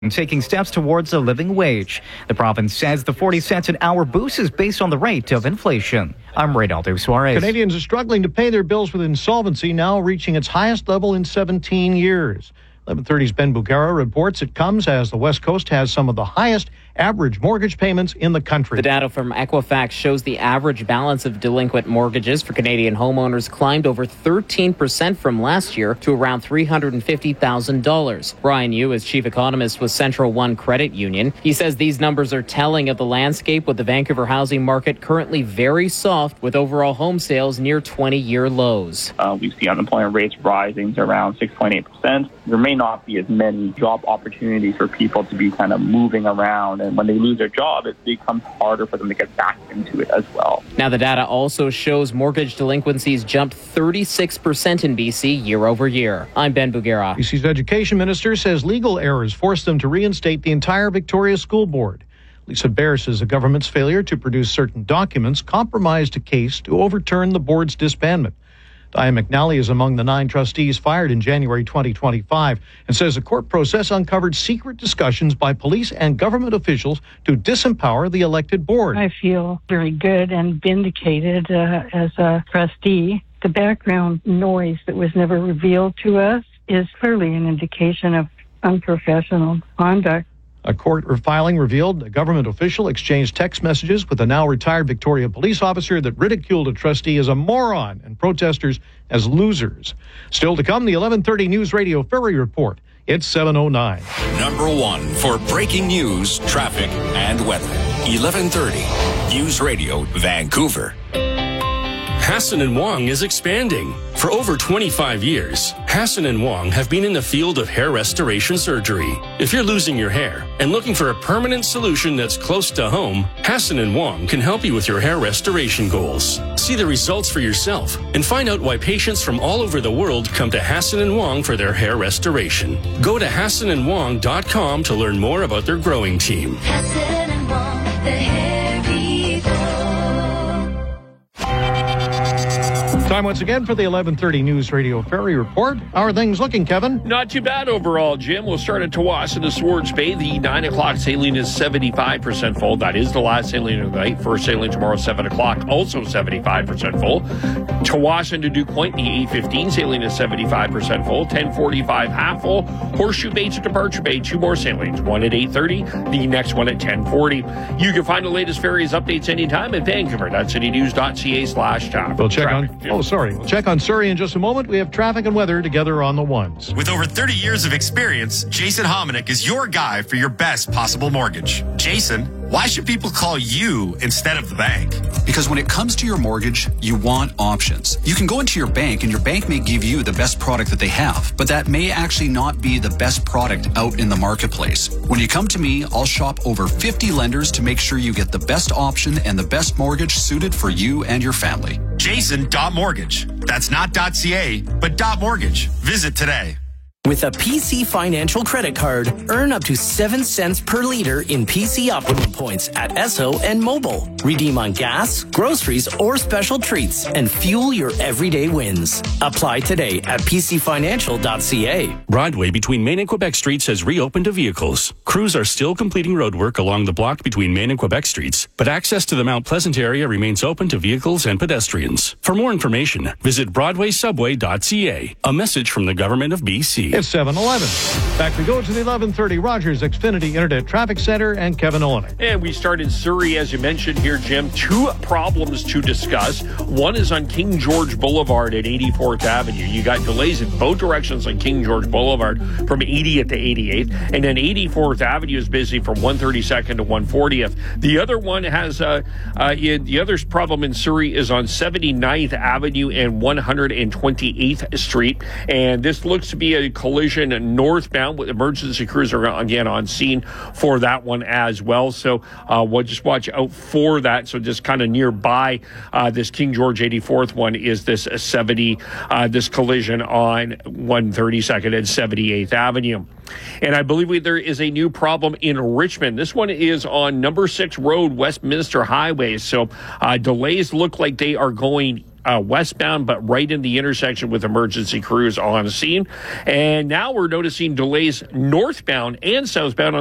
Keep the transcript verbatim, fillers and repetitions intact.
and taking steps towards a living wage. The province says the forty cents an hour boost is based on the rate of inflation. I'm Reynaldo Suarez. Canadians are struggling to pay their bills with insolvency, now reaching its highest level in seventeen years. eleven thirty's Ben Bugera reports it comes as the West Coast has some of the highest average mortgage payments in the country. The data from Equifax shows the average balance of delinquent mortgages for Canadian homeowners climbed over thirteen percent from last year to around three hundred fifty thousand dollars. Brian Yu is chief economist with Central One Credit Union. He says these numbers are telling of the landscape, with the Vancouver housing market currently very soft, with overall home sales near twenty-year lows. Uh, we see unemployment rates rising to around six point eight percent. There may not be as many job opportunities for people to be kind of moving around, and when they lose their job, it becomes harder for them to get back into it as well. Now, the data also shows mortgage delinquencies jumped thirty-six percent in B C year over year. I'm Ben Bugera. B C's education minister says legal errors forced them to reinstate the entire Victoria School Board. Lisa Baer says the government's failure to produce certain documents compromised a case to overturn the board's disbandment. Diane McNally is among the nine trustees fired in January twenty twenty-five and says the court process uncovered secret discussions by police and government officials to disempower the elected board. I feel very good and vindicated uh, as a trustee. The background noise that was never revealed to us is clearly an indication of unprofessional conduct. A court filing revealed a government official exchanged text messages with a now retired Victoria police officer that ridiculed a trustee as a moron and protesters as losers. Still to come, the eleven thirty News Radio Ferry Report. It's seven oh nine. Number one for breaking news, traffic, and weather. eleven thirty News Radio Vancouver. Hassan and Wong is expanding. For over twenty-five years, Hassan and Wong have been in the field of hair restoration surgery. If you're losing your hair and looking for a permanent solution that's close to home, Hassan and Wong can help you with your hair restoration goals. See the results for yourself and find out why patients from all over the world come to Hassan and Wong for their hair restoration. Go to hassan and wong dot com to learn more about their growing team. Hassan and Wong, the hair people. Time once again for the eleven thirty News Radio Ferry Report. How are things looking, Kevin? Not too bad overall, Jim. We'll start at Tsawwassen to Swords Bay. The nine o'clock sailing is seventy-five percent full. That is the last sailing of the night. First sailing tomorrow, seven o'clock, also seventy-five percent full. Tsawwassen to Duke Point, the eight fifteen sailing is seventy-five percent full. ten forty-five half full. Horseshoe Bay to Departure Bay, two more sailings. One at eight thirty, the next one at ten forty. You can find the latest ferries updates anytime at Vancouver dot city news dot c a slash traffic. We'll check on... Oh, sorry. We'll check on Surrey in just a moment. We have traffic and weather together on the ones. With over thirty years of experience, Jason Hominick is your guy for your best possible mortgage. Jason, why should people call you instead of the bank? Because when it comes to your mortgage, you want options. You can go into your bank and your bank may give you the best product that they have, but that may actually not be the best product out in the marketplace. When you come to me, I'll shop over fifty lenders to make sure you get the best option and the best mortgage suited for you and your family. Jason.mortgage. That's not .ca, but .mortgage. Visit today. With a P C Financial credit card, earn up to seven cents per liter in P C Optimum points at Esso and Mobile. Redeem on gas, groceries, or special treats and fuel your everyday wins. Apply today at p c financial dot c a. Broadway between Main and Quebec Streets has reopened to vehicles. Crews are still completing roadwork along the block between Main and Quebec Streets, but access to the Mount Pleasant area remains open to vehicles and pedestrians. For more information, visit broadway subway dot c a. A message from the Government of B C. It's seven eleven. Back we go to the eleven thirty Rogers Xfinity Internet Traffic Center and Kevin Olenek. And we start in Surrey, as you mentioned here, Jim. Two problems to discuss. One is on King George Boulevard at eighty-fourth Avenue. You got delays in both directions on King George Boulevard from eightieth to eighty-eighth. And then eighty-fourth Avenue is busy from one thirty-second to one fortieth. The other one has, uh, uh, the other problem in Surrey is on seventy-ninth Avenue and one hundred twenty-eighth Street. And this looks to be a collision northbound with emergency crews are again on scene for that one as well. So uh, we'll just watch out for that. So just kind of nearby uh, this King George eighty-fourth one is this seventy, uh, this collision on one thirty-second and seventy-eighth Avenue. And I believe we, there is a new problem in Richmond. This one is on number six Road, Westminster Highway. So uh, delays look like they are going uh, westbound, but right in the intersection with emergency crews on scene. And now we're noticing delays northbound and southbound